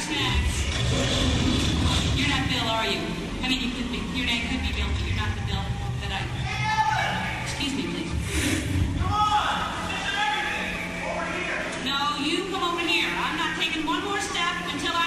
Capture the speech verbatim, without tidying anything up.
snacks. You're not Bill, are you? I mean, you could be. Your name could be Bill, but you're not the Bill that I... Excuse me, please. Come on! This is everything! Over here! No, you come over here. I'm not taking one more step until I...